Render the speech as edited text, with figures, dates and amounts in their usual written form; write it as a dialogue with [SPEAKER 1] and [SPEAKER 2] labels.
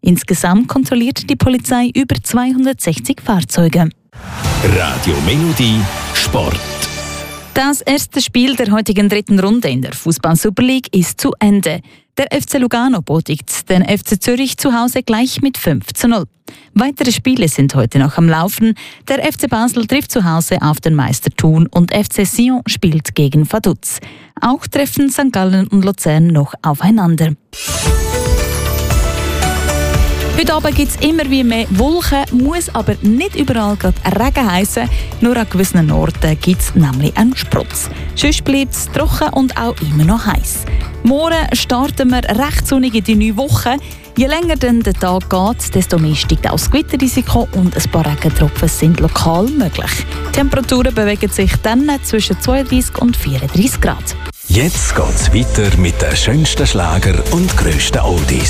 [SPEAKER 1] Insgesamt kontrolliert die Polizei über 260 Fahrzeuge.
[SPEAKER 2] Radio Melodie Sport.
[SPEAKER 1] Das erste Spiel der heutigen dritten Runde in der Fußball-Super League ist zu Ende. Der FC Lugano besiegt den FC Zürich zu Hause gleich mit 5:0. Weitere Spiele sind heute noch am Laufen. Der FC Basel trifft zu Hause auf den Meister Thun und FC Sion spielt gegen Vaduz. Auch treffen St. Gallen und Luzern noch aufeinander. Heute Abend gibt es immer wie mehr Wolken, muss aber nicht überall gerade Regen heissen. Nur an gewissen Orten gibt es nämlich einen Sprutz. Sonst bleibt es trocken und auch immer noch heiß. Morgen starten wir recht sonnig in die neue Woche. Je länger dann der Tag geht, desto mehr steigt auch das Gewitterrisiko und ein paar Regentropfen sind lokal möglich. Die Temperaturen bewegen sich dann zwischen 32 und 34 Grad.
[SPEAKER 2] Jetzt geht's weiter mit den schönsten Schlager und grössten Oldies.